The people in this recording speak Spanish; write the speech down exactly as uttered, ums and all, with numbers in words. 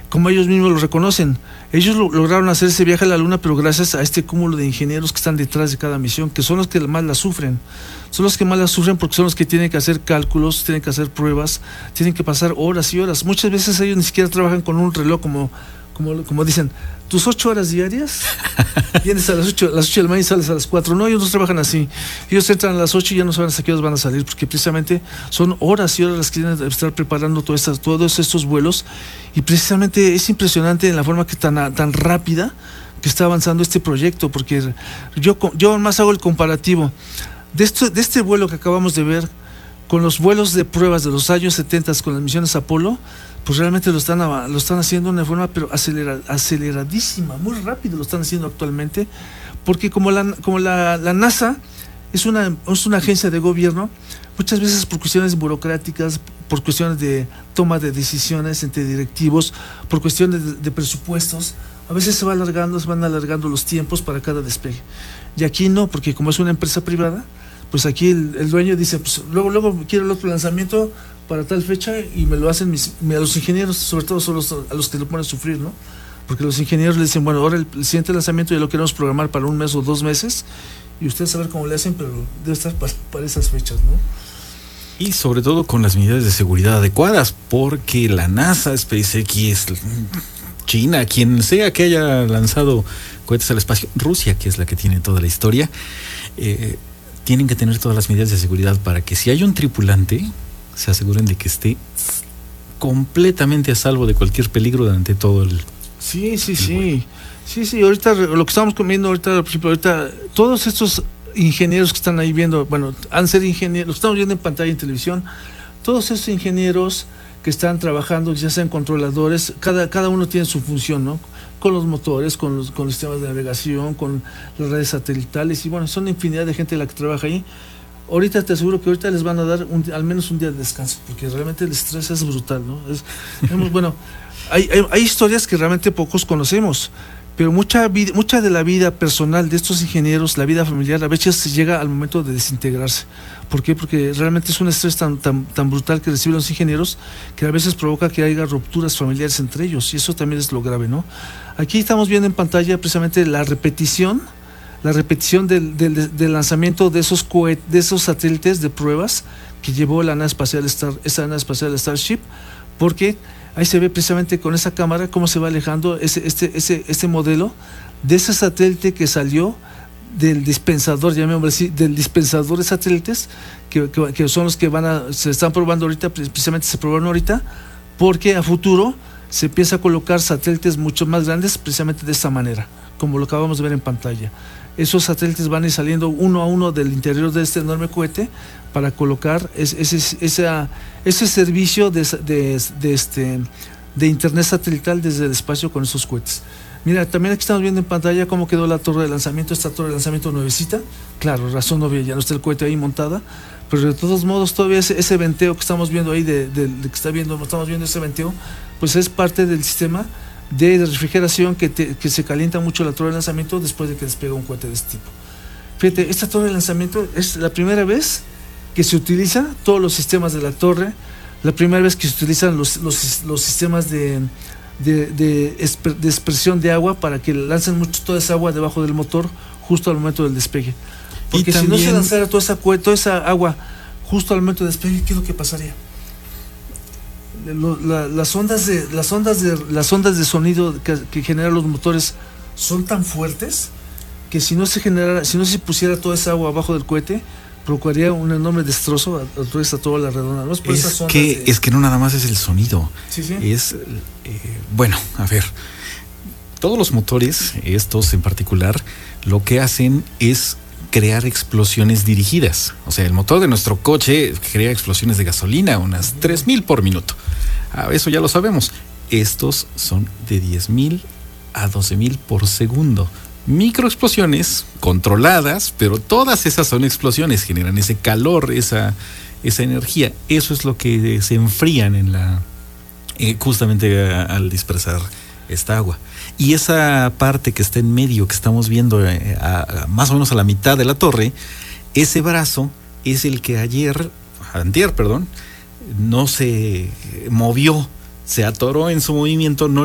como ellos mismos lo reconocen. Ellos lo, lograron hacer ese viaje a la Luna, pero gracias a este cúmulo de ingenieros que están detrás de cada misión, que son los que más la sufren. Son los que más la sufren porque son los que tienen que hacer cálculos, tienen que hacer pruebas, tienen que pasar horas y horas. Muchas veces ellos ni siquiera trabajan con un reloj como, como, como dicen, tus ocho horas diarias, vienes a las ocho, a las ocho de la mañana y sales a las cuatro. No, ellos no trabajan así. Ellos entran a las ocho y ya no saben hasta qué horas van a salir, porque precisamente son horas y horas las que tienen que estar preparando todas estas, todos estos vuelos. Y precisamente es impresionante en la forma que tan, tan rápida que está avanzando este proyecto, porque yo, yo más hago el comparativo de, esto, de este vuelo que acabamos de ver con los vuelos de pruebas de los años setenta con las misiones Apolo. Pues realmente lo están, lo están haciendo de una forma pero acelera, aceleradísima, muy rápido lo están haciendo actualmente, porque como la, como la, la NASA es una, es una agencia de gobierno, muchas veces por cuestiones burocráticas, por cuestiones de toma de decisiones entre directivos, por cuestiones de, de presupuestos, a veces se va alargando, se van alargando los tiempos para cada despegue. Y aquí no, porque como es una empresa privada, pues aquí el, el dueño dice, pues luego, luego quiero el otro lanzamiento para tal fecha y me lo hacen mis, a los ingenieros, sobre todo son los, a los que lo ponen a sufrir, ¿no? Porque los ingenieros le dicen, bueno, ahora el, el siguiente lanzamiento ya lo queremos programar para un mes o dos meses y ustedes saben cómo le hacen, pero debe estar para, para esas fechas, ¿no? Y sobre todo con las medidas de seguridad adecuadas, porque la NASA, SpaceX, China, quien sea que haya lanzado cohetes al espacio, Rusia, que es la que tiene toda la historia, eh, tienen que tener todas las medidas de seguridad para que si hay un tripulante, se aseguren de que esté completamente a salvo de cualquier peligro durante todo el... Sí, sí, sí. Sí, sí, ahorita lo que estamos comiendo ahorita, por ejemplo, ahorita todos estos ingenieros que están ahí viendo, bueno, han de ser ingenieros, lo estamos viendo en pantalla en televisión, todos esos ingenieros que están trabajando, ya sean controladores, cada, cada uno tiene su función, ¿no? Con los motores, con los, con los sistemas de navegación, con las redes satelitales, y bueno, son infinidad de gente la que trabaja ahí. Ahorita te aseguro que ahorita les van a dar un, al menos un día de descanso, porque realmente el estrés es brutal, ¿no? Es, digamos, bueno, hay, hay, hay historias que realmente pocos conocemos, pero mucha vida, mucha de la vida personal de estos ingenieros, la vida familiar, a veces se llega al momento de desintegrarse. ¿Por qué? Porque realmente es un estrés tan, tan, tan brutal que reciben los ingenieros que a veces provoca que haya rupturas familiares entre ellos, y eso también es lo grave, ¿no? Aquí estamos viendo en pantalla precisamente la repetición la repetición del, del, del lanzamiento de esos cohet, de esos satélites de pruebas que llevó la nave espacial Star, esa nave espacial Starship, porque ahí se ve precisamente con esa cámara cómo se va alejando ese, este, ese, este modelo de ese satélite que salió del dispensador, llamémoslo así, del dispensador de satélites, que, que, que son los que van a, se están probando ahorita, precisamente se probaron ahorita, porque a futuro se empieza a colocar satélites mucho más grandes precisamente de esta manera, como lo acabamos de ver en pantalla. Esos satélites van a ir saliendo uno a uno del interior de este enorme cohete para colocar ese, ese, ese, ese servicio de, de, de, este, de internet satelital desde el espacio con esos cohetes. Mira, también aquí estamos viendo en pantalla cómo quedó la torre de lanzamiento, esta torre de lanzamiento nuevecita. Claro, razón obvia, ya no está el cohete ahí montada, pero de todos modos todavía ese, ese venteo que estamos viendo ahí, de, de, de que está viendo, estamos viendo ese venteo, pues es parte del sistema de refrigeración que, te, que se calienta mucho la torre de lanzamiento después de que despega un cohete de este tipo. Fíjate, esta torre de lanzamiento es la primera vez que se utiliza todos los sistemas de la torre, la primera vez que se utilizan los, los, los sistemas de, de, de, esper, de expresión de agua para que lancen mucho toda esa agua debajo del motor justo al momento del despegue. Porque si no se lanzara toda esa, toda esa agua justo al momento del despegue, ¿qué es lo que pasaría? Lo, la, las ondas de las ondas de las ondas de sonido que, que generan los motores son tan fuertes que si no se generara, si no se pusiera toda esa agua abajo del cohete, provocaría un enorme destrozo a, a, a toda la redonda, ¿no? Es, por es esas ondas que de... es que no nada más es el sonido. Sí, sí. Es eh, bueno, a ver, todos los motores, estos en particular, lo que hacen es crear explosiones dirigidas. O sea, el motor de nuestro coche crea explosiones de gasolina, unas tres mil por minuto. Ah, eso ya lo sabemos. Estos son de diez mil a doce mil por segundo. Microexplosiones controladas, pero todas esas son explosiones, generan ese calor, esa, esa energía. Eso es lo que se enfrían en la eh, justamente a, al dispersar esta agua. Y esa parte que está en medio, que estamos viendo eh, a, a, más o menos a la mitad de la torre, ese brazo es el que ayer, antier, perdón, no se movió, se atoró en su movimiento, no